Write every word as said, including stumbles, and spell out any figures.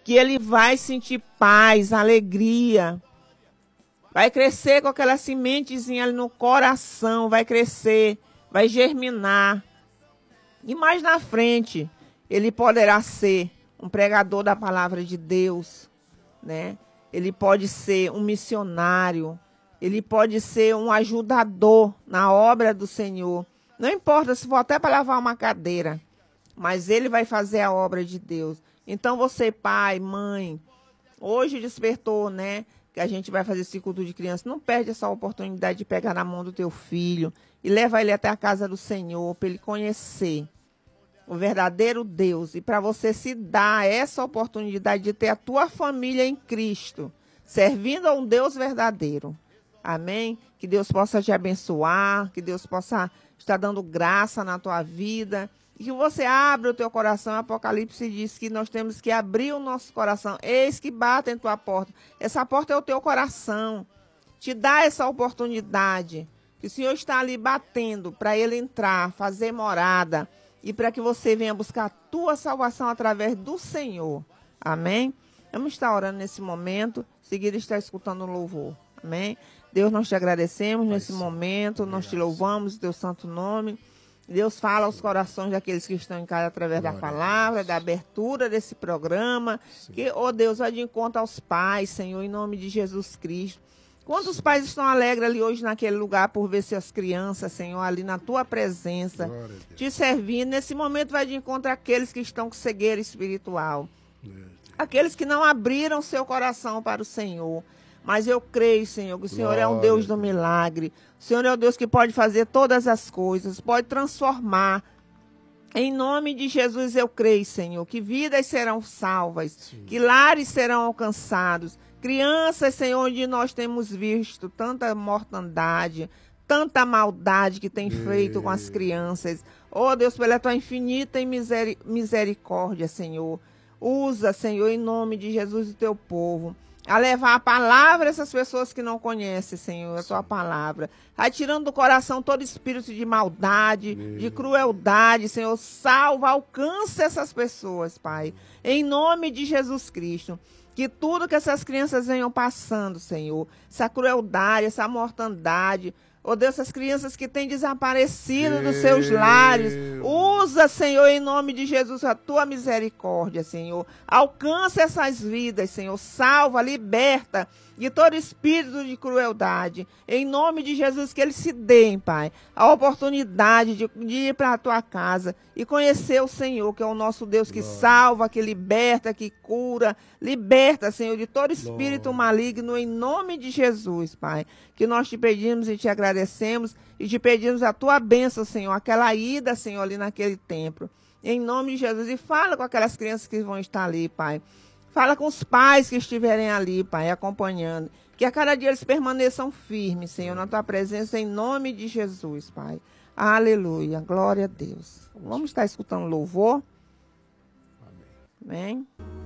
que ele vai sentir paz, alegria. Vai crescer com aquela sementezinha ali no coração, vai crescer, vai germinar. E mais na frente, ele poderá ser um pregador da palavra de Deus, né? Ele pode ser um missionário, ele pode ser um ajudador na obra do Senhor. Não importa se for até para lavar uma cadeira, mas ele vai fazer a obra de Deus. Então você, pai, mãe, hoje despertou, né? Que a gente vai fazer esse culto de criança, não perde essa oportunidade de pegar na mão do teu filho e leva ele até a casa do Senhor, para ele conhecer o verdadeiro Deus. E para você se dar essa oportunidade de ter a tua família em Cristo, servindo a um Deus verdadeiro. Amém? Que Deus possa te abençoar, que Deus possa estar dando graça na tua vida. E que você abra o teu coração. Apocalipse diz que nós temos que abrir o nosso coração. Eis que bate em tua porta. Essa porta é o teu coração. Te dá essa oportunidade. Que o Senhor está ali batendo para ele entrar, fazer morada. E para que você venha buscar a tua salvação através do Senhor. Amém? Vamos estar orando nesse momento. Em seguida está escutando o louvor. Amém? Deus, nós te agradecemos Pai, nesse momento. Nós te louvamos o teu santo nome. Deus fala aos corações daqueles que estão em casa através Glória da palavra, da abertura desse programa. Sim. Que, oh Deus, vai de encontro aos pais, Senhor, em nome de Jesus Cristo. Quantos pais estão alegres ali hoje naquele lugar por ver suas crianças, Senhor, ali na tua presença, te servindo. Nesse momento vai de encontro àqueles que estão com cegueira espiritual. Aqueles que não abriram seu coração para o Senhor. Mas eu creio, Senhor, que o Senhor Glória é um Deus do milagre. O Senhor é o Deus que pode fazer todas as coisas, pode transformar. Em nome de Jesus eu creio, Senhor, que vidas serão salvas, Sim. que lares serão alcançados. Crianças, Senhor, onde nós temos visto tanta mortandade, tanta maldade que tem feito com as crianças. Oh, Deus, pela tua infinita misericórdia, Senhor. Usa, Senhor, em nome de Jesus o teu povo. A levar a palavra a essas pessoas que não conhecem, Senhor, a tua palavra. Vai tirando do coração todo espírito de maldade, Meu. de crueldade, Senhor. Salva, alcança essas pessoas, Pai. Em nome de Jesus Cristo. Que tudo que essas crianças venham passando, Senhor, essa crueldade, essa mortandade, oh Deus, essas crianças que têm desaparecido Deus. dos seus lares, usa, Senhor, em nome de Jesus, a tua misericórdia, Senhor. Alcança essas vidas, Senhor. Salva, liberta de todo espírito de crueldade. Em nome de Jesus, que eles se deem, Pai, a oportunidade de, de ir para a tua casa e conhecer o Senhor, que é o nosso Deus que Glória. salva, que liberta, que cura. Liberta, Senhor, de todo espírito Glória. maligno, em nome de Jesus, Pai. Que nós te pedimos e te agradecemos e te pedimos a tua bênção, Senhor, aquela ida, Senhor, ali naquele templo. Em nome de Jesus. E fala com aquelas crianças que vão estar ali, Pai. Fala com os pais que estiverem ali, Pai, acompanhando. Que a cada dia eles permaneçam firmes, Senhor, na tua presença, em nome de Jesus, Pai. Aleluia. Glória a Deus. Vamos estar escutando louvor. Amém. Amém.